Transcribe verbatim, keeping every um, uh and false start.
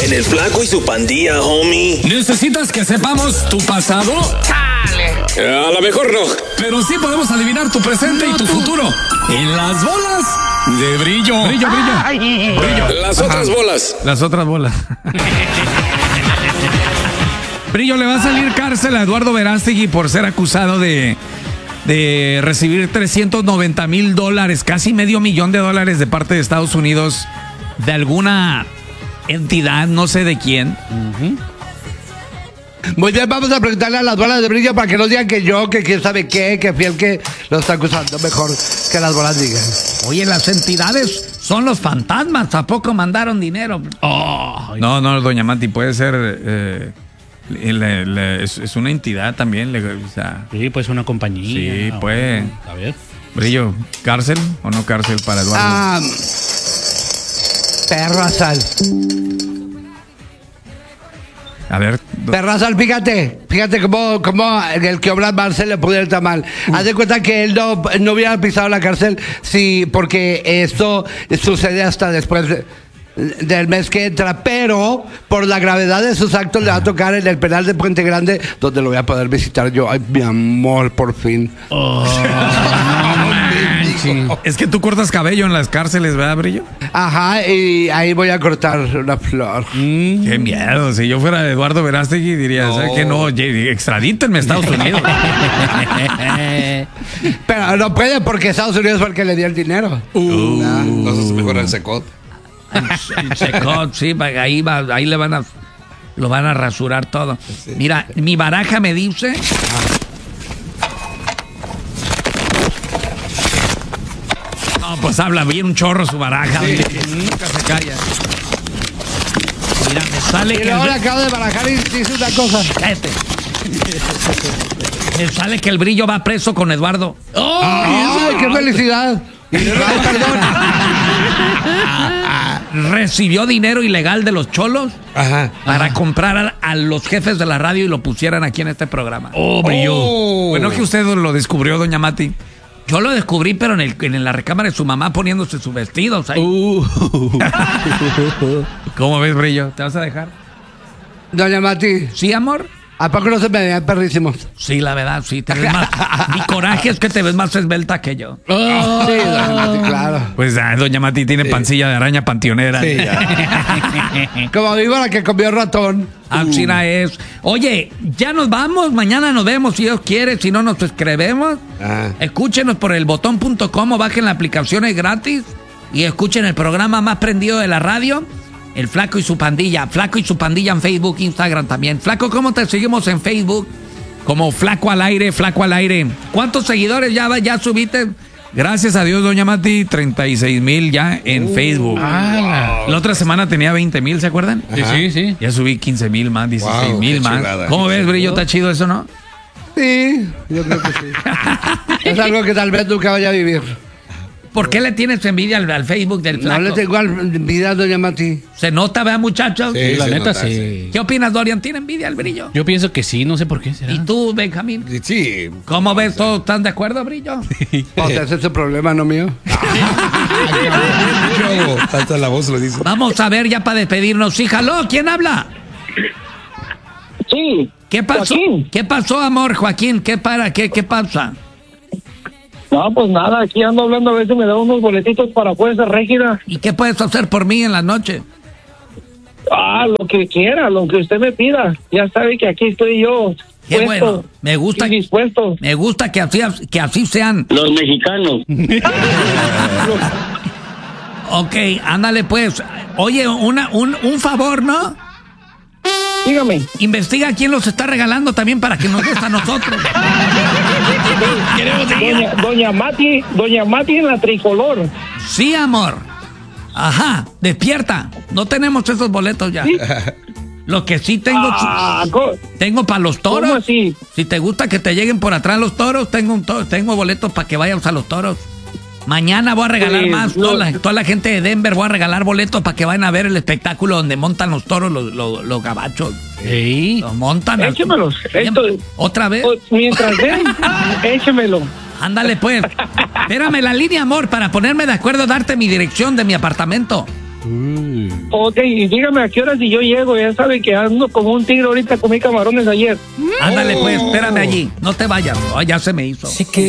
En el Flaco y su Pandilla, homie. ¿Necesitas que sepamos tu pasado? ¡Dale! A lo mejor no. Pero sí podemos adivinar tu presente no, y tu tú. futuro. En las bolas de brillo. Brillo, brillo. Ay, brillo. Las Ajá. otras bolas. Las otras bolas. Brillo, le va a salir cárcel a Eduardo Verástegui por ser acusado de, de recibir trescientos noventa mil dólares, casi medio millón de dólares de parte de Estados Unidos, de alguna entidad, no sé de quién. Uh-huh. Muy bien, vamos a preguntarle a las bolas de brillo para que no digan que yo, que quién sabe qué, que fiel que lo está acusando. Mejor que las bolas digan. Oye, las entidades son los fantasmas, ¿a poco mandaron dinero? Oh, no, no, doña Mati, puede ser... Eh, le, le, es, es una entidad también. Le, o sea, sí, pues una compañía. Sí, pues. A ver. Brillo, ¿cárcel o no cárcel para Eduardo? Ah, Perrazal. A ver. Perrazal, fíjate, fíjate cómo, cómo el que obra mal se le pudiera estar mal. Uh. Haz de cuenta que él no, no hubiera pisado la cárcel, sí, porque esto sucede hasta después de, del mes que entra, pero por la gravedad de sus actos le va a tocar en el penal de Puente Grande, donde lo voy a poder visitar yo. Ay, mi amor, por fin. Oh, sí. Es que tú cortas cabello en las cárceles, ¿verdad, Brillo? Ajá, y ahí voy a cortar una flor. Mm. Qué miedo. Si yo fuera Eduardo Verástegui diría, no. ¿sabes qué? No, extradítenme a Estados Unidos. Pero no puede porque Estados Unidos fue el que le dio el dinero. Uh, nah, entonces mejor el secot. El secot, sí, ahí, va, ahí le van a lo van a rasurar todo. Sí. Mira, mi baraja me dice... Ah. No, pues habla bien un chorro su baraja. Sí. Nunca se calla. Mira, me sale y que... ahora el... acabo de barajar y dice una cosa. Este. Me sale que el Brillo va preso con Eduardo. ¡Oh! ¡Ay, qué felicidad! Y le va, perdón. Recibió dinero ilegal de los cholos. Ajá, para ajá. comprar a, a los jefes de la radio y lo pusieran aquí en este programa. Oh, Brillo. Oh. Bueno, que usted lo descubrió, doña Mati. Yo lo descubrí, pero en, el, en la recámara de su mamá poniéndose sus vestidos ahí. Uh. ¿Cómo ves, Brillo? ¿Te vas a dejar? Doña Mati. ¿Sí, amor? ¿A poco no se me veían perrísimos? Sí, la verdad, sí. Te ves más... Mi coraje es que te ves más esbelta que yo. Oh. Sí, doña Mati, claro. Pues ah, doña Mati tiene sí. pancilla de araña panteonera. Sí, ya. Como víbora que comió ratón. Así uh. es. Oye, ya nos vamos. Mañana nos vemos si Dios quiere. Si no, nos escribimos. Ah. Escúchenos por el botón punto com o bajen la aplicación, es gratis. Y escuchen el programa más prendido de la radio. El Flaco y su Pandilla. Flaco y su Pandilla en Facebook, Instagram también. Flaco, ¿cómo te seguimos en Facebook? Como Flaco al Aire, Flaco al Aire. ¿Cuántos seguidores ya, ya subiste? Gracias a Dios, doña Mati, treinta y seis mil ya en uh, Facebook. Ah, wow. La otra semana tenía veinte mil, ¿se acuerdan? Sí, sí, sí. Ya subí quince mil más, dieciséis mil wow, más. Chulada. ¿Cómo ves, Brillo? ¿Está chido eso, no? Sí, yo creo que sí. Es algo que tal vez nunca vaya a vivir. ¿Por qué le tienes envidia al, al Facebook del Flaco? No le tengo envidia, doña Mati. ¿Se nota, vea, muchachos? Sí, la neta, nota, sí. sí. ¿Qué opinas, Dorian? ¿Tiene envidia al Brillo? Yo pienso que sí, no sé por qué será. ¿Y tú, Benjamín? Sí. ¿Cómo ves? Sí. ¿Todos están de acuerdo, Brillo? O sea, ese es el problema, no mío. Falta la voz, lo dice. Vamos a ver ya para despedirnos. Sí, jaló, ¿quién habla? Sí. ¿Qué pasó? Joaquín. ¿Qué pasó, amor, Joaquín? ¿Qué para? ¿Qué, qué pasa? No, pues nada, aquí ando hablando, a ver si me da unos boletitos para Fuerza Régida. ¿Y qué puedes hacer por mí en la noche? Ah, lo que quiera, lo que usted me pida. Ya sabe que aquí estoy yo. Qué bueno, me gusta, dispuesto. Me gusta que así, que así sean los mexicanos. Ok, ándale pues. Oye, una, un, un favor, ¿no? Dígame. Investiga quién los está regalando también para que nos guste a nosotros. doña, doña Mati, doña Mati en la tricolor. Sí, amor. Ajá, despierta. No tenemos esos boletos ya. ¿Sí? Lo que sí tengo, ah, tengo para los toros. ¿Cómo así? Si te gusta que te lleguen por atrás los toros, tengo un toro, tengo boletos para que vayamos a los toros. Mañana voy a regalar sí, más. No. Toda, la, toda la gente de Denver voy a regalar boletos para que vayan a ver el espectáculo donde montan los toros, los, los, los gabachos. Sí. Los montan. Échemelos. Esto, ¿Otra vez? Mientras ven, échemelo. Ándale pues. Espérame la línea, amor, para ponerme de acuerdo, darte mi dirección de mi apartamento. Ok, y dígame a qué horas si yo llego. Ya sabe que ando como un tigre ahorita, comí camarones ayer. Ándale, pues, espérame allí. No te vayas. No, ya se me hizo.